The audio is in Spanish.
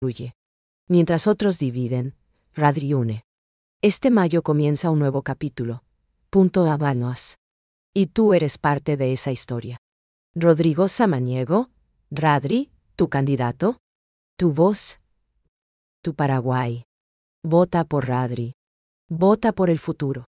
destruye. Mientras otros dividen, Radri une. Este mayo comienza un nuevo capítulo. Punto Habanos. Y tú eres parte de esa historia. Rodrigo Samaniego, Radri, tu candidato. Tu voz. Tu Paraguay. Vota por Radri. Vota por el futuro.